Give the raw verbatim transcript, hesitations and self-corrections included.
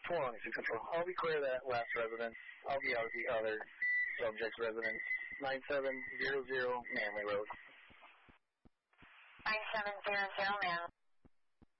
four one six control. I'll be clear that last residence. I'll be out at the other subject's residence. nine seven zero zero Manley Road. nine seven zero zero Manley.